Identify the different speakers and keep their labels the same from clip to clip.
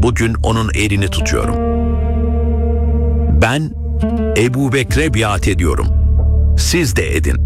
Speaker 1: bugün onun elini tutuyorum. Ben Ebu Bekir'e biat ediyorum. Siz de edin.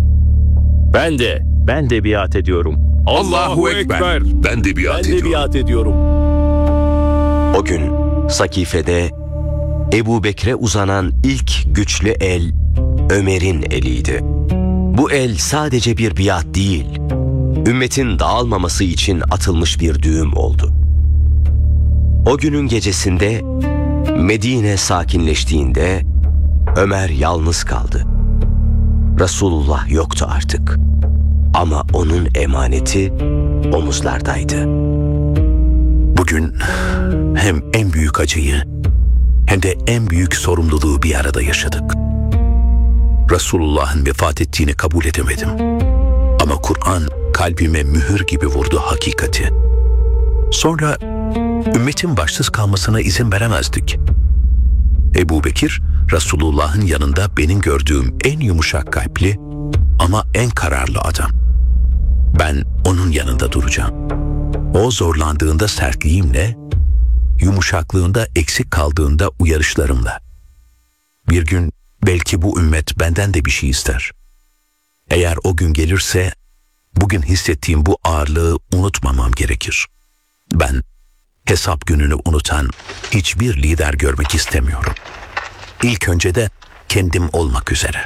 Speaker 2: Ben de biat ediyorum.
Speaker 3: Allahu Ekber. Ben de biat ediyorum.
Speaker 4: O gün Sakife'de Ebu Bekir'e uzanan ilk güçlü el Ömer'in eliydi. Bu el sadece bir biat değil, ümmetin dağılmaması için atılmış bir düğüm oldu. O günün gecesinde Medine sakinleştiğinde Ömer yalnız kaldı. Resulullah yoktu artık. Ama onun emaneti omuzlardaydı.
Speaker 1: Bugün hem en büyük acıyı hem de en büyük sorumluluğu bir arada yaşadık. Resulullah'ın vefat ettiğini kabul edemedim. Ama Kur'an kalbime mühür gibi vurdu hakikati. Sonra ümmetin başsız kalmasına izin veremezdik. Ebu Bekir, Resulullah'ın yanında benim gördüğüm en yumuşak kalpli ama en kararlı adam. Ben onun yanında duracağım. O zorlandığında sertliğimle, yumuşaklığında eksik kaldığında uyarışlarımla. Bir gün belki bu ümmet benden de bir şey ister. Eğer o gün gelirse, bugün hissettiğim bu ağırlığı unutmamam gerekir. Ben hesap gününü unutan hiçbir lider görmek istemiyorum. İlk önce de kendim olmak üzere.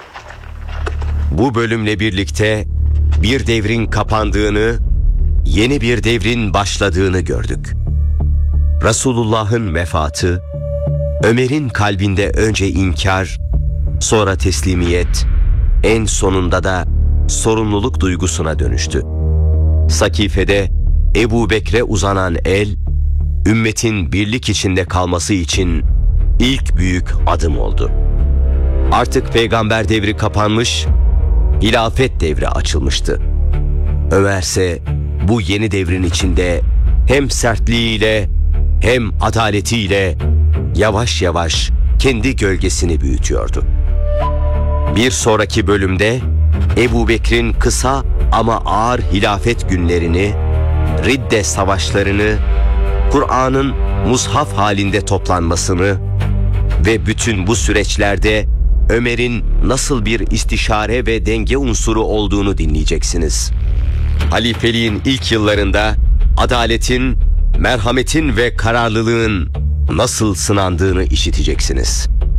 Speaker 4: Bu bölümle birlikte bir devrin kapandığını, yeni bir devrin başladığını gördük. Resulullah'ın vefatı, Ömer'in kalbinde önce inkar, sonra teslimiyet, en sonunda da sorumluluk duygusuna dönüştü. Sakife'de Ebu Bekir'e uzanan el, ümmetin birlik içinde kalması için ilk büyük adım oldu. Artık peygamber devri kapanmış, hilafet devri açılmıştı. Ömer ise bu yeni devrin içinde hem sertliğiyle hem adaletiyle yavaş yavaş kendi gölgesini büyütüyordu. Bir sonraki bölümde Ebu Bekir'in kısa ama ağır hilafet günlerini, Ridde savaşlarını, Kur'an'ın mushaf halinde toplanmasını ve bütün bu süreçlerde Ömer'in nasıl bir istişare ve denge unsuru olduğunu dinleyeceksiniz. Halifeliğin ilk yıllarında adaletin, merhametin ve kararlılığın nasıl sınandığını işiteceksiniz.